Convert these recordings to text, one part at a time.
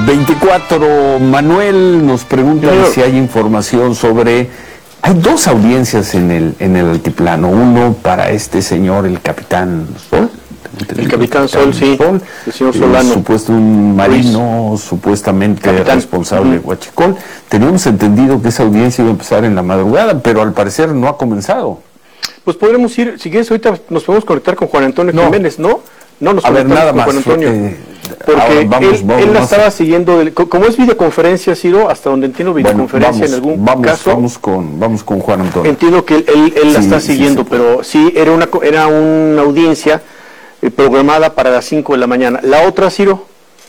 24, Manuel nos pregunta si hay información sobre... Hay dos audiencias en el altiplano, uno para este señor, el capitán Sol. El capitán Sol, sí, Sol, el señor Solano. Supuesto un marino, supuestamente capitán, responsable de Huachicol. Teníamos entendido que esa audiencia iba a empezar en la madrugada, pero al parecer no ha comenzado. Pues podremos ir, si quieres, ahorita nos podemos conectar con Juan Antonio Jiménez, ¿no? No nos conectamos con Juan Antonio. Porque él la estaba siguiendo, como es videoconferencia, Ciro, hasta donde entiendo videoconferencia en algún caso. Vamos con Juan Antonio. Entiendo que él la está siguiendo, pero sí, era una audiencia programada para las 5 de la mañana. ¿La otra, Ciro?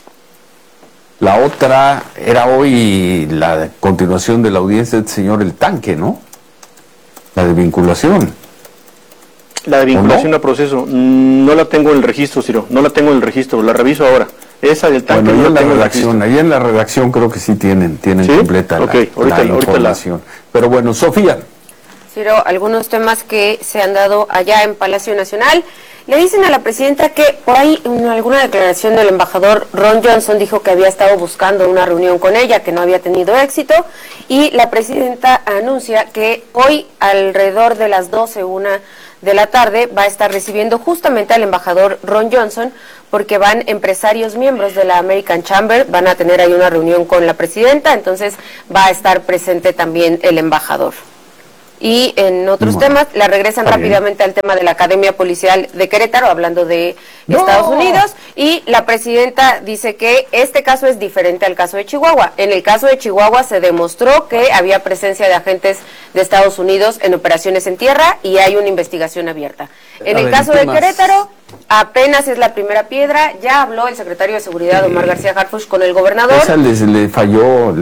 La otra era hoy la continuación de la audiencia del señor El Tanque, ¿no? La de vinculación. La de vinculación a proceso, no la tengo en el registro, Ciro, no la tengo en el registro, la reviso ahora. Esa del Tanque no la tengo en el registro. Ahí en la redacción creo que sí tienen ¿sí? Completa la información. Pero bueno, Sofía. Ciro, algunos temas que se han dado allá en Palacio Nacional. Le dicen a la presidenta que por ahí en alguna declaración del embajador Ron Johnson dijo que había estado buscando una reunión con ella, que no había tenido éxito, y la presidenta anuncia que hoy alrededor de las 12:01 de la tarde va a estar recibiendo justamente al embajador Ron Johnson, porque van empresarios miembros de la American Chamber, van a tener ahí una reunión con la presidenta, entonces va a estar presente también el embajador. Y en otros temas, la regresan rápidamente al tema de la Academia Policial de Querétaro, hablando de Estados Unidos, y la presidenta dice que este caso es diferente al caso de Chihuahua. En el caso de Chihuahua se demostró que había presencia de agentes de Estados Unidos en operaciones en tierra y hay una investigación abierta. En el caso de Querétaro, apenas es la primera piedra, ya habló el secretario de Seguridad, Omar García Harfuch, con el gobernador. Esa le falló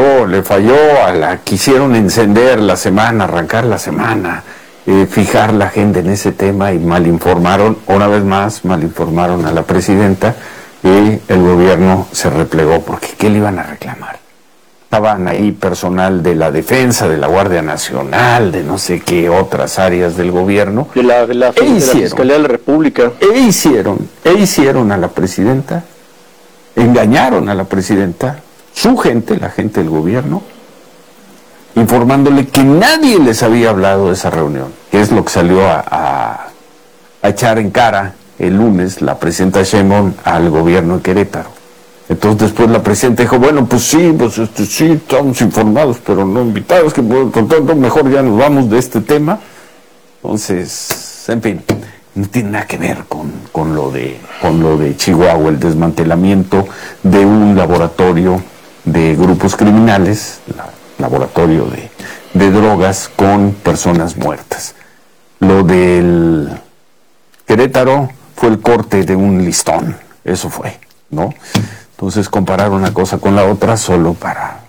a la quisieron encender la semana, arrancar la semana, fijar la agenda en ese tema y malinformaron, una vez más, malinformaron a la presidenta y el gobierno se replegó, porque ¿qué le iban a reclamar? Estaban ahí personal de la defensa, de la Guardia Nacional, de no sé qué otras áreas del gobierno. De la Fiscalía de la República. Hicieron a la presidenta, engañaron a la presidenta, su gente, la gente del gobierno, informándole que nadie les había hablado de esa reunión, que es lo que salió a echar en cara el lunes la presidenta Sheinbaum al gobierno de Querétaro. Entonces después la presidenta dijo, bueno, pues sí, estamos informados, pero no invitados, que por tanto mejor ya nos vamos de este tema. Entonces, en fin, no tiene nada que ver con lo de Chihuahua, el desmantelamiento de un laboratorio de grupos criminales, laboratorio de drogas con personas muertas. Lo del Querétaro fue el corte de un listón, eso fue, ¿no? Entonces comparar una cosa con la otra solo para,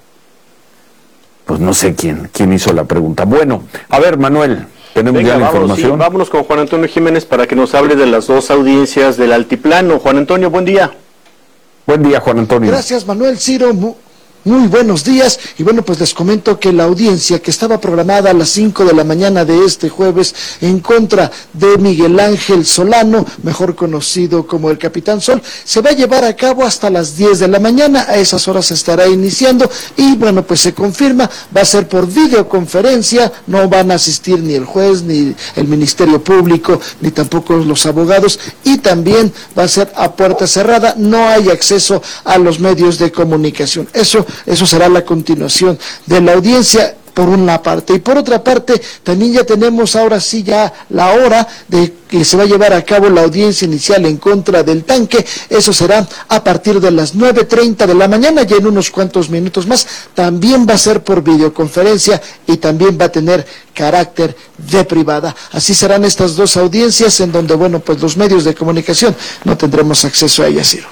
pues no sé quién hizo la pregunta. Bueno, a ver, Manuel, tenemos ya la información. Sí, vámonos con Juan Antonio Jiménez para que nos hable de las dos audiencias del altiplano. Juan Antonio, buen día. Buen día, Juan Antonio. Gracias, Manuel. Ciro, muy buenos días, y bueno, pues les comento que la audiencia que estaba programada a las 5 de la mañana de este jueves en contra de Miguel Ángel Solano, mejor conocido como el Capitán Sol, se va a llevar a cabo hasta las 10 de la mañana, a esas horas se estará iniciando, y bueno, pues se confirma, va a ser por videoconferencia, no van a asistir ni el juez, ni el Ministerio Público, ni tampoco los abogados, y también va a ser a puerta cerrada, no hay acceso a los medios de comunicación. Eso será la continuación de la audiencia, por una parte, y por otra parte también ya tenemos ahora sí ya la hora de que se va a llevar a cabo la audiencia inicial en contra del Tanque. Eso será a partir de las 9:30 de la mañana, ya en unos cuantos minutos más. También va a ser por videoconferencia y también va a tener carácter de privada. Así serán estas dos audiencias, en donde, bueno, pues los medios de comunicación no tendremos acceso a ellas, Ciro.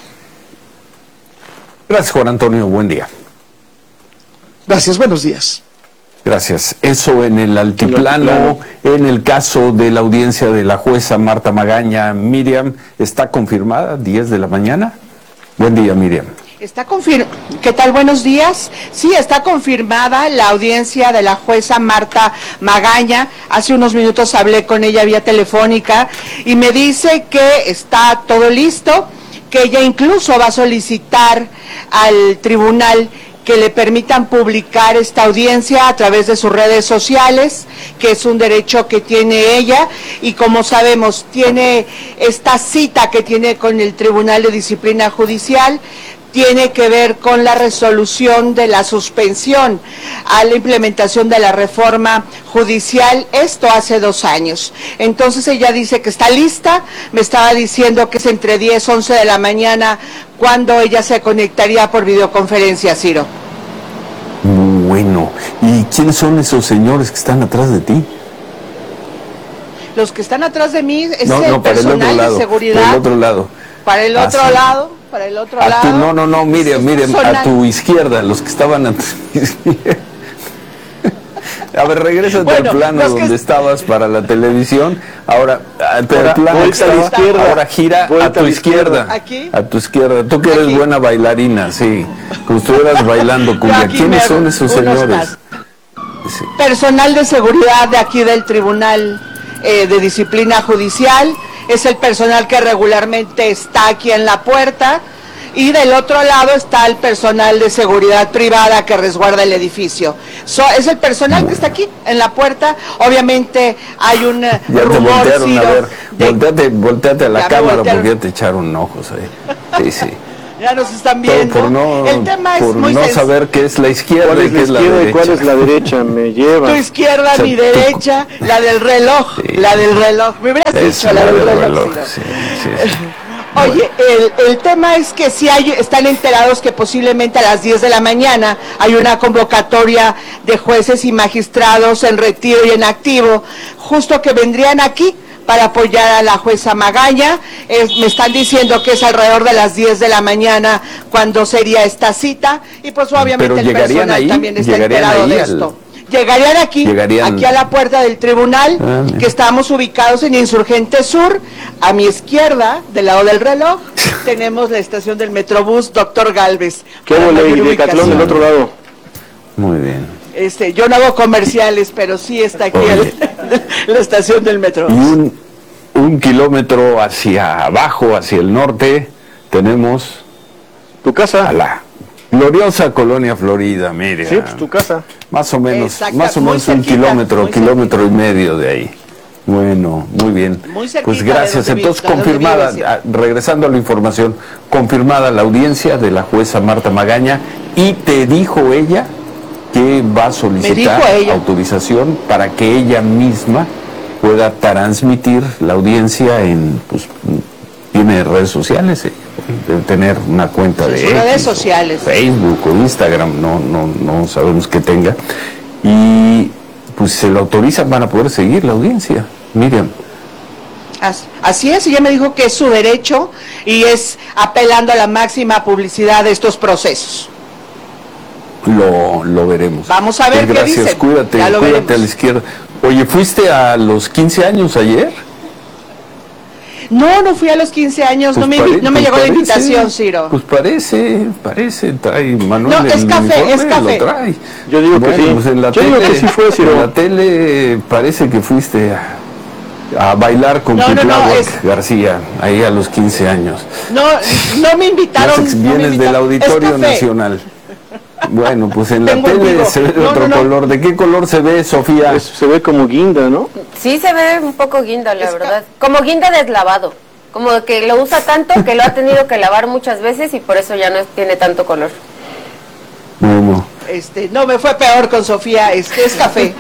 Gracias, Juan Antonio, buen día. Gracias, buenos días. Gracias. Eso en el altiplano. En el caso de la audiencia de la jueza Marta Magaña, Miriam, ¿está confirmada? 10 de la mañana. Buen día, Miriam. ¿Qué tal? Buenos días. Sí, está confirmada la audiencia de la jueza Marta Magaña. Hace unos minutos hablé con ella vía telefónica y me dice que está todo listo, que ella incluso va a solicitar al tribunal que le permitan publicar esta audiencia a través de sus redes sociales, que es un derecho que tiene ella, y como sabemos, tiene esta cita que tiene con el Tribunal de Disciplina Judicial, tiene que ver con la resolución de la suspensión a la implementación de la reforma judicial, esto hace 2 años. Entonces ella dice que está lista, me estaba diciendo que es entre 10 y 11 de la mañana cuando ella se conectaría por videoconferencia, Ciro. Bueno, ¿y quiénes son esos señores que están atrás de ti? Los que están atrás de mí es No, el para el otro personal lado, de seguridad. para el otro lado. Para el otro sí. lado, para el otro lado. No, Miriam, a tu izquierda, los que estaban a tu izquierda. A ver, regrésate al plano donde estabas para la televisión. Ahora, al plano que estaba, ahora gira a tu izquierda. ¿Aquí? A tu izquierda. Tú que eres buena bailarina, sí. Como estuvieras bailando cumbia. ¿Quiénes son esos señores? Sí. Personal de seguridad de aquí del Tribunal de Disciplina Judicial. Es el personal que regularmente está aquí en la puerta. Y del otro lado está el personal de seguridad privada que resguarda el edificio. Es el personal que está aquí en la puerta. Obviamente hay un ya rumor, te voltearon, a ver, volteate a la cámara porque ya te echaron ojos ahí. Sí, sí. Ya nos están viendo. El tema es muy no saber qué es la izquierda y qué es la derecha. ¿Cuál es la derecha? Me lleva. Tu izquierda, mi derecha, la del reloj. Sí. La del reloj. Me hubieras dicho la del reloj. Sí. Oye, el tema es que sí están enterados que posiblemente a las 10 de la mañana hay una convocatoria de jueces y magistrados en retiro y en activo, justo que vendrían aquí para apoyar a la jueza Magaña. Me están diciendo que es alrededor de las 10 de la mañana cuando sería esta cita, y pues obviamente el personal también está enterado de esto. Llegarían aquí a la puerta del tribunal, que estamos ubicados en Insurgente Sur. A mi izquierda, del lado del reloj, tenemos la estación del Metrobús Dr. Galvez. ¿Qué huele? Y Decatlón del otro lado. Muy bien. Yo no hago comerciales, pero sí está aquí la estación del Metrobús. Y un kilómetro hacia abajo, hacia el norte, tenemos tu casa. A la gloriosa Colonia Florida, mire. Sí, pues tu casa. Más o menos un kilómetro y medio de ahí. Bueno, muy bien. Pues gracias. Entonces, confirmada, regresando a la información, confirmada la audiencia de la jueza Marta Magaña, y te dijo ella que va a solicitar autorización para que ella misma pueda transmitir la audiencia en, pues, tiene redes sociales, debe tener una cuenta de redes sociales, Facebook o Instagram, no sabemos qué tenga, y pues se lo autorizan, van a poder seguir la audiencia. Miriam. Así es, ella me dijo que es su derecho y es apelando a la máxima publicidad de estos procesos. Lo veremos. Vamos a ver qué dicen. Gracias, cuídate a la izquierda. Oye, ¿fuiste a los 15 años ayer? No fui a los 15 años, pues no me llegó la invitación, Ciro. Pues parece, trae Manuel. No, es café. Lo trae. Yo digo que sí. Pues en la tele, sí fue, Ciro. En la tele parece que fuiste a bailar con Cuitláhuac García, ahí a los 15 años. No me invitaron. Vienes del Auditorio Nacional. Bueno, pues en la tele se ve de otro color. ¿De qué color se ve, Sofía? Pues se ve como guinda, ¿no? Sí, se ve un poco guinda, la verdad. Como guinda deslavado. Como que lo usa tanto que lo ha tenido que lavar muchas veces y por eso ya no tiene tanto color. Bueno. No, me fue peor con Sofía. Es café.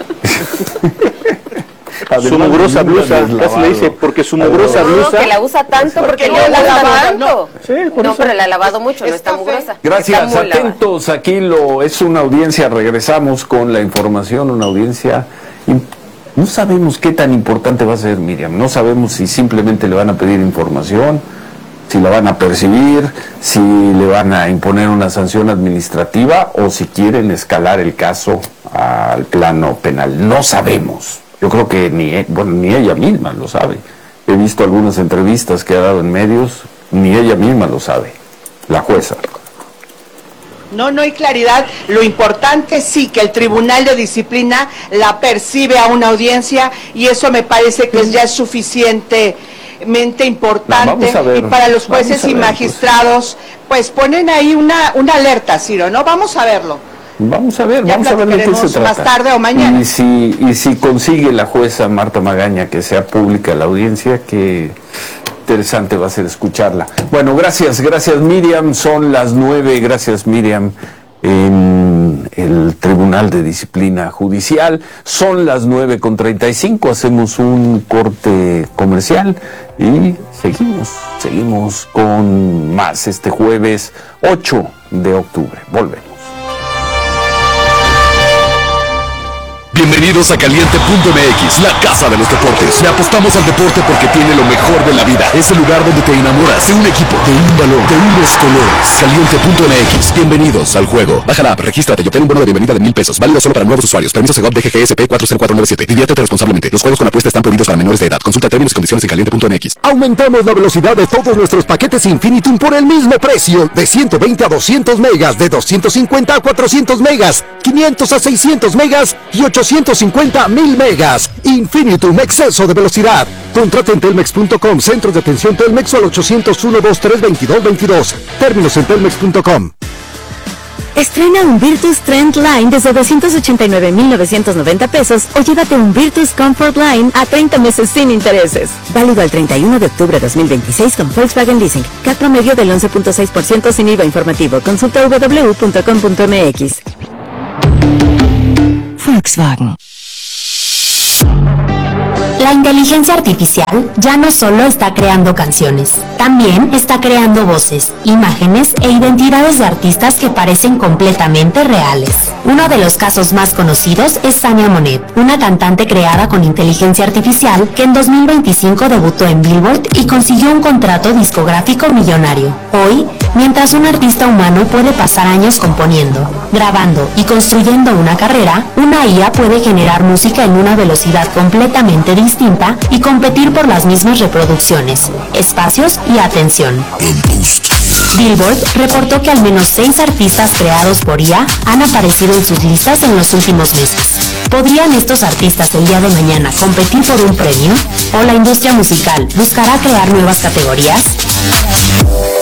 Su mugrosa blusa, casi le dice, porque su mugrosa blusa... que la usa tanto porque no la lava tanto. Sí, no, pero la ha lavado mucho, no está mugrosa. Gracias, atentos, aquí es una audiencia, regresamos con la información, una audiencia... No sabemos qué tan importante va a ser, Miriam, no sabemos si simplemente le van a pedir información, si la van a percibir, si le van a imponer una sanción administrativa o si quieren escalar el caso al plano penal, no sabemos. Yo creo que ni ella misma lo sabe. He visto algunas entrevistas que ha dado en medios, ni ella misma lo sabe, la jueza. No hay claridad. Lo importante sí que el Tribunal de Disciplina la percibe a una audiencia y eso me parece que ya es suficiente sumamente importante, ver, y para los jueces y magistrados, pues ponen ahí una alerta, Ciro, ¿no? Vamos a verlo. Vamos a ver de qué se trata. Más tarde o mañana. Y si consigue la jueza Marta Magaña que sea pública la audiencia, que interesante va a ser escucharla. Bueno, gracias Miriam, son las 9, gracias Miriam, en el Tribunal de Disciplina Judicial, son las 9:35, hacemos un corte comercial y seguimos con más este jueves 8 de octubre, volvemos. Bienvenidos a Caliente.mx, la casa de los deportes. Le apostamos al deporte porque tiene lo mejor de la vida. Es el lugar donde te enamoras de un equipo, de un balón, de unos colores. Caliente.mx, bienvenidos al juego. Baja la app, regístrate y obtén un bono de bienvenida de $1,000. Válido solo para nuevos usuarios. Permiso Segov DGGSP 40497. Diviértete responsablemente. Los juegos con apuesta están prohibidos para menores de edad. Consulta términos y condiciones en Caliente.mx. Aumentamos la velocidad de todos nuestros paquetes Infinitum por el mismo precio. De 120 a 200 megas, de 250 a 400 megas, 500 a 600 megas y 850 a 1000 megas. Infinitum, exceso de velocidad. Contrata en telmex.com, centros de atención Telmex, al 801-2322-22. Términos en telmex.com. Estrena un Virtus Trend Line desde 289,990 pesos o llévate un Virtus Comfort Line a 30 meses sin intereses. Válido al 31 de octubre de 2026 con Volkswagen Leasing. CAT promedio del 11.6% sin IVA informativo. Consulta www.com.mx. Volkswagen. La inteligencia artificial ya no solo está creando canciones, también está creando voces, imágenes e identidades de artistas que parecen completamente reales. Uno de los casos más conocidos es Sania Monet, una cantante creada con inteligencia artificial que en 2025 debutó en Billboard y consiguió un contrato discográfico millonario. Hoy, mientras un artista humano puede pasar años componiendo, grabando y construyendo una carrera, una IA puede generar música en una velocidad completamente distinta y competir por las mismas reproducciones, espacios y atención. Billboard reportó que al menos 6 artistas creados por IA han aparecido en sus listas en los últimos meses. ¿Podrían estos artistas el día de mañana competir por un premio? ¿O la industria musical buscará crear nuevas categorías?